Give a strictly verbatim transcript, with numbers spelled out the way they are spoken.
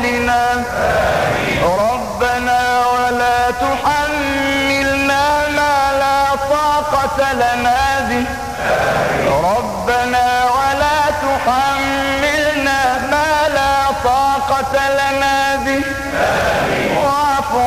أعمالنا. ربنا ولا تحملنا ما لا طاقة لنا به. ربنا ولا تحملنا ما لا طاقة لنا به.